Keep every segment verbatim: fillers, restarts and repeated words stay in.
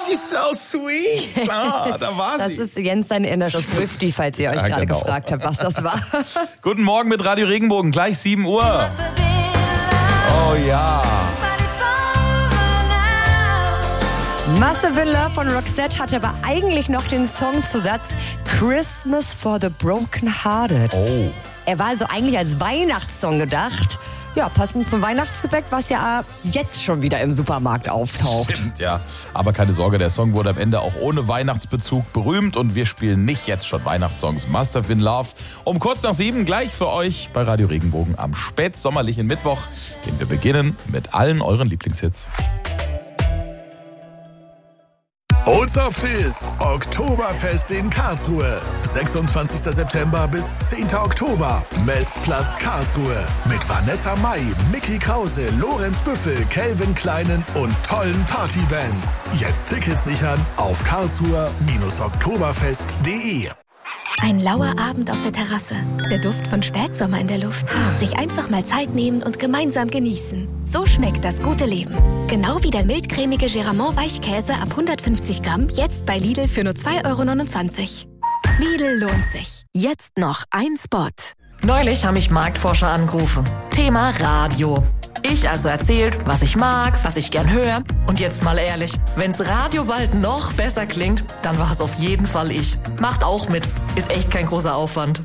she's so sweet. Ah, da war sie. Das ist Jens, sein innerer Swiftie, falls ihr euch Ja, gerade genau. gefragt habt, was das war. Guten Morgen mit Radio Regenbogen, gleich sieben Uhr. Oh ja. Massive Love von Roxette hatte aber eigentlich noch den Songzusatz Christmas for the Broken Hearted. Oh. Er war also eigentlich als Weihnachtssong gedacht. Ja, passend zum Weihnachtsgebäck, was ja jetzt schon wieder im Supermarkt auftaucht. Stimmt, ja. Aber keine Sorge, der Song wurde am Ende auch ohne Weihnachtsbezug berühmt und wir spielen nicht jetzt schon Weihnachtssongs. Must Have Been Love um kurz nach sieben gleich für euch bei Radio Regenbogen am spätsommerlichen Mittwoch, den wir beginnen mit allen euren Lieblingshits. Old Softies, Oktoberfest in Karlsruhe. sechsundzwanzigster September bis zehnter Oktober. Messplatz Karlsruhe. Mit Vanessa Mai, Mickey Krause, Lorenz Büffel, Calvin Kleinen und tollen Partybands. Jetzt Tickets sichern auf karlsruher oktoberfest punkt de. Ein lauer Abend auf der Terrasse. Der Duft von Spätsommer in der Luft. Sich einfach mal Zeit nehmen und gemeinsam genießen. So schmeckt das gute Leben. Genau wie der mildcremige Geramont Weichkäse ab hundertfünfzig Gramm. Jetzt bei Lidl für nur zwei Euro neunundzwanzig. Lidl lohnt sich. Jetzt noch ein Spot. Neulich haben mich Marktforscher angerufen. Thema Radio. Ich also erzählt, was ich mag, was ich gern höre. Und jetzt mal ehrlich, wenn's Radio bald noch besser klingt, dann war es auf jeden Fall ich. Macht auch mit. Ist echt kein großer Aufwand.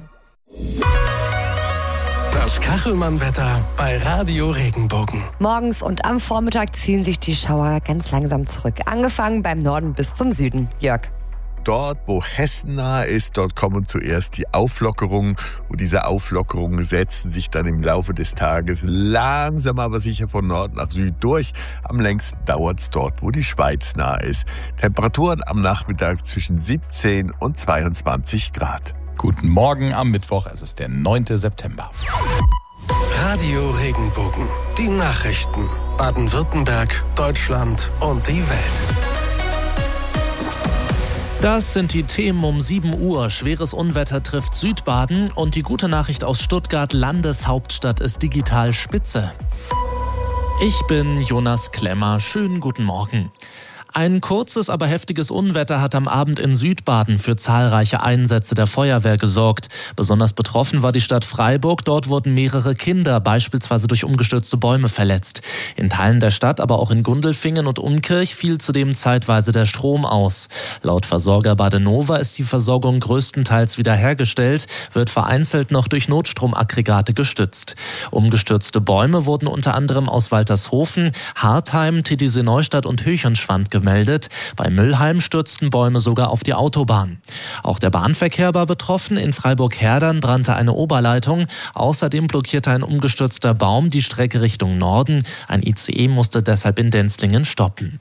Das Kachelmann-Wetter bei Radio Regenbogen. Morgens und am Vormittag ziehen sich die Schauer ganz langsam zurück. Angefangen beim Norden bis zum Süden. Jörg. Dort, wo Hessen nahe ist, dort kommen zuerst die Auflockerungen. Und diese Auflockerungen setzen sich dann im Laufe des Tages langsam aber sicher von Nord nach Süd durch. Am längsten dauert es dort, wo die Schweiz nahe ist. Temperaturen am Nachmittag zwischen siebzehn und zweiundzwanzig Grad. Guten Morgen am Mittwoch, es ist der neunter September. Radio Regenbogen. Die Nachrichten. Baden-Württemberg, Deutschland und die Welt. Das sind die Themen um sieben Uhr. Schweres Unwetter trifft Südbaden und die gute Nachricht aus Stuttgart, Landeshauptstadt ist digital spitze. Ich bin Jonas Klemmer. Schönen guten Morgen. Ein kurzes, aber heftiges Unwetter hat am Abend in Südbaden für zahlreiche Einsätze der Feuerwehr gesorgt. Besonders betroffen war die Stadt Freiburg. Dort wurden mehrere Kinder beispielsweise durch umgestürzte Bäume verletzt. In Teilen der Stadt, aber auch in Gundelfingen und Umkirch fiel zudem zeitweise der Strom aus. Laut Versorger Badenova ist die Versorgung größtenteils wiederhergestellt, wird vereinzelt noch durch Notstromaggregate gestützt. Umgestürzte Bäume wurden unter anderem aus Waltershofen, Hartheim, Titisee-Neustadt und Höchenschwand gemeldet. gemeldet. Bei Müllheim stürzten Bäume sogar auf die Autobahn. Auch der Bahnverkehr war betroffen. In Freiburg-Herdern brannte eine Oberleitung. Außerdem blockierte ein umgestürzter Baum die Strecke Richtung Norden. Ein I C E musste deshalb in Denzlingen stoppen.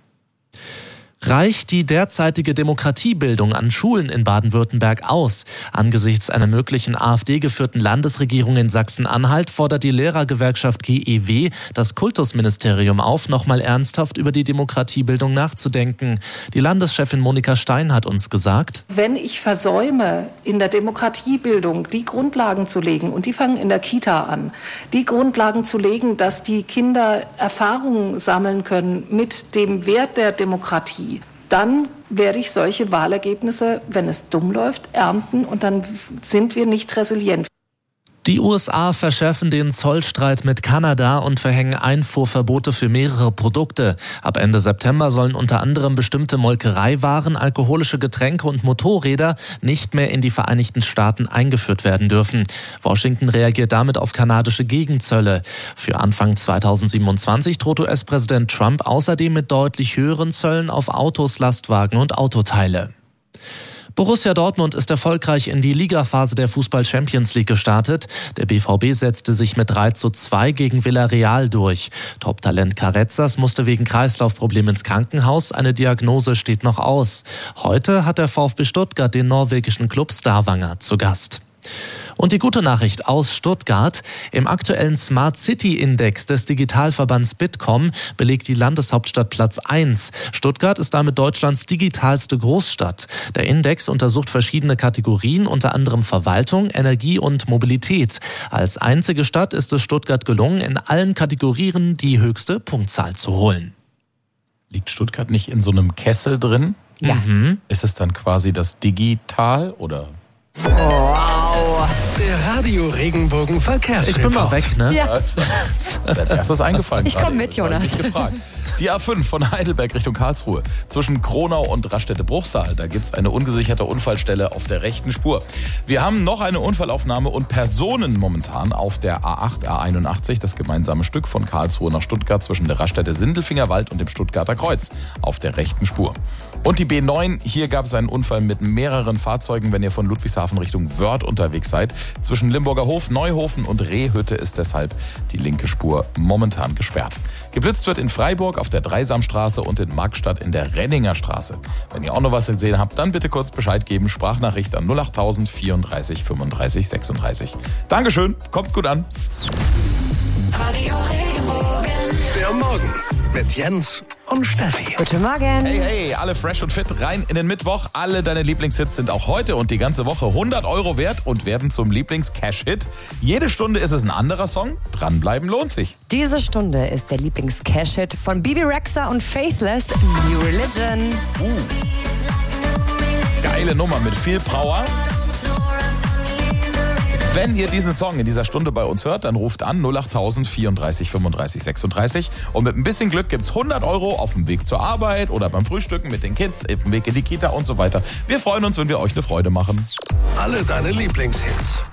Reicht die derzeitige Demokratiebildung an Schulen in Baden-Württemberg aus? Angesichts einer möglichen AfD-geführten Landesregierung in Sachsen-Anhalt fordert die Lehrergewerkschaft G E W das Kultusministerium auf, nochmal ernsthaft über die Demokratiebildung nachzudenken. Die Landeschefin Monika Stein hat uns gesagt: Wenn ich versäume, in der Demokratiebildung die Grundlagen zu legen, und die fangen in der Kita an, die Grundlagen zu legen, dass die Kinder Erfahrungen sammeln können mit dem Wert der Demokratie, dann werde ich solche Wahlergebnisse, wenn es dumm läuft, ernten und dann sind wir nicht resilient. Die U S A verschärfen den Zollstreit mit Kanada und verhängen Einfuhrverbote für mehrere Produkte. Ab Ende September sollen unter anderem bestimmte Molkereiwaren, alkoholische Getränke und Motorräder nicht mehr in die Vereinigten Staaten eingeführt werden dürfen. Washington reagiert damit auf kanadische Gegenzölle. Für Anfang zweitausendsiebenundzwanzig droht U S-Präsident Trump außerdem mit deutlich höheren Zöllen auf Autos, Lastwagen und Autoteile. Borussia Dortmund ist erfolgreich in die Ligaphase der Fußball-Champions League gestartet. Der B V B setzte sich mit drei zu zwei gegen Villarreal durch. Top-Talent Carrezzas musste wegen Kreislaufproblemen ins Krankenhaus. Eine Diagnose steht noch aus. Heute hat der VfB Stuttgart den norwegischen Club Stavanger zu Gast. Und die gute Nachricht aus Stuttgart: Im aktuellen Smart City Index des Digitalverbands Bitkom belegt die Landeshauptstadt Platz eins. Stuttgart ist damit Deutschlands digitalste Großstadt. Der Index untersucht verschiedene Kategorien, unter anderem Verwaltung, Energie und Mobilität. Als einzige Stadt ist es Stuttgart gelungen, in allen Kategorien die höchste Punktzahl zu holen. Liegt Stuttgart nicht in so einem Kessel drin? Ja. Mhm. Ist es dann quasi das Digital oder? Wow. Der Radio Regenbogen Verkehrsreport. Ich bin mal weg, ne? Ja. Das ist mir als erstes eingefallen. Ich komm gerade. mit, War Jonas. nicht gefragt. Die A fünf von Heidelberg Richtung Karlsruhe. Zwischen Kronau und Raststätte-Bruchsal. Da gibt es eine ungesicherte Unfallstelle auf der rechten Spur. Wir haben noch eine Unfallaufnahme und Personen momentan auf der A acht, A einundachtzig. Das gemeinsame Stück von Karlsruhe nach Stuttgart zwischen der Raststätte Sindelfingerwald und dem Stuttgarter Kreuz auf der rechten Spur. Und die B neun, hier gab es einen Unfall mit mehreren Fahrzeugen, wenn ihr von Ludwigshafen Richtung Wörth unterwegs seid. Zwischen Limburger Hof, Neuhofen und Rehhütte ist deshalb die linke Spur momentan gesperrt. Geblitzt wird in Freiburg auf der Dreisamstraße und in Markstadt in der Renninger Straße. Wenn ihr auch noch was gesehen habt, dann bitte kurz Bescheid geben. Sprachnachricht an null achttausend vierunddreißig fünfunddreißig sechsunddreißig. Dankeschön, kommt gut an. Radio Regenbogen. Der Morgen mit Jens und Steffi. Guten Morgen. Hey, hey, alle fresh und fit rein in den Mittwoch. Alle deine Lieblingshits sind auch heute und die ganze Woche hundert Euro wert und werden zum Lieblings-Cash-Hit. Jede Stunde ist es ein anderer Song. Dranbleiben lohnt sich. Diese Stunde ist der Lieblings-Cash-Hit von Bibi Rexha und Faithless, New Religion. Geile Nummer mit viel Power. Wenn ihr diesen Song in dieser Stunde bei uns hört, dann ruft an null achttausend vierunddreißig fünfunddreißig sechsunddreißig und mit ein bisschen Glück gibt's hundert Euro auf dem Weg zur Arbeit oder beim Frühstücken mit den Kids, auf dem Weg in die Kita und so weiter. Wir freuen uns, wenn wir euch eine Freude machen. Alle deine Lieblingshits.